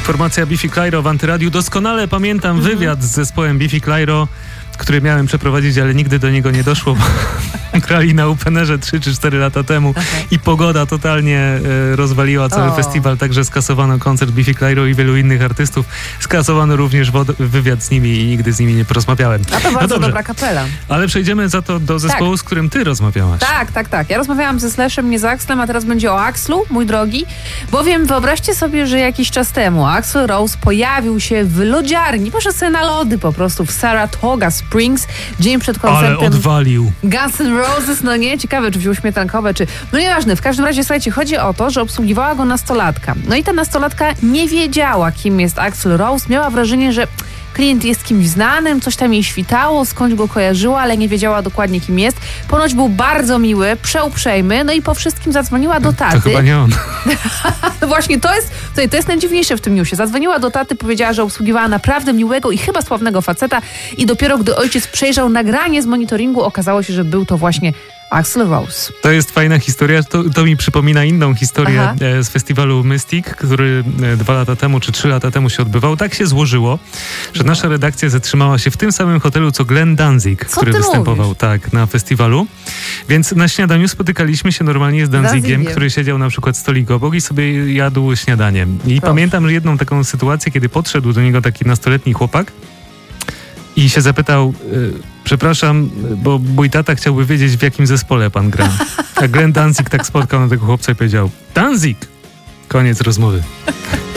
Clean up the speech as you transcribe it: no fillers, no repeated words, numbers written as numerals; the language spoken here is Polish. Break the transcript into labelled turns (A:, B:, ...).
A: Formacja Biffy Clyro w Antyradiu. Doskonale pamiętam wywiad z zespołem Biffy Clyro, który miałem przeprowadzić, ale nigdy do niego nie doszło, bo grali na Openerze 3 czy 4 lata temu i pogoda totalnie rozwaliła cały festiwal, także skasowano koncert Biffy Clyro i wielu innych artystów. Skasowano również wywiad z nimi i nigdy z nimi nie porozmawiałem.
B: A to bardzo dobra kapela.
A: Ale przejdziemy za to do zespołu, z którym ty rozmawiałaś.
B: Tak. Ja rozmawiałam ze Slashem, nie z Axlem, a teraz będzie o Axlu, mój drogi. Bowiem wyobraźcie sobie, że jakiś czas temu Axl Rose pojawił się w lodziarni, poszedł sobie na lody po prostu w Saratoga Springs, dzień przed koncertem.
A: Ale odwalił.
B: Guns N' Roses, no nie? Ciekawe, czy wziął śmietankowe, czy... No nieważne, w każdym razie, słuchajcie, chodzi o to, że obsługiwała go nastolatka. No i ta nastolatka nie wiedziała, kim jest Axl Rose. Miała wrażenie, że klient jest kimś znanym, coś tam jej świtało, skądś go kojarzyła, ale nie wiedziała dokładnie, kim jest. Ponoć był bardzo miły, przeuprzejmy, no i po wszystkim zadzwoniła do taty.
A: To chyba nie on.
B: No właśnie, to jest najdziwniejsze w tym newsie. Zadzwoniła do taty, powiedziała, że obsługiwała naprawdę miłego i chyba sławnego faceta i dopiero gdy ojciec przejrzał nagranie z monitoringu, okazało się, że był to właśnie Axl Rose.
A: To jest fajna historia. To mi przypomina inną historię z festiwalu Mystic, który 2 lata temu czy 3 lata temu się odbywał. Tak się złożyło, że nasza redakcja zatrzymała się w tym samym hotelu, co Glenn Danzig, który występował na festiwalu. Więc na śniadaniu spotykaliśmy się normalnie z Danzigiem, który siedział na przykład stolik obok i sobie jadł śniadanie. I pamiętam, że jedną taką sytuację, kiedy podszedł do niego taki nastoletni chłopak i się zapytał: przepraszam, bo mój tata chciałby wiedzieć, w jakim zespole pan gra. A Glenn Danzig tak spotkał na tego chłopca i powiedział: Danzig! Koniec rozmowy.